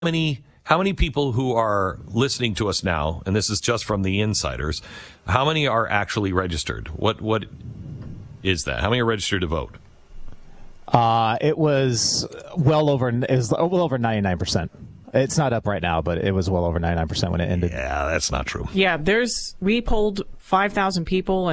How many people who are listening to us now, and this is just from the insiders, how many are actually registered? What is that? How many are registered to vote? It was well over 99%. It's not up right now, but it was well over 99% when it ended. Yeah, that's not true. Yeah, we polled 5,000 people,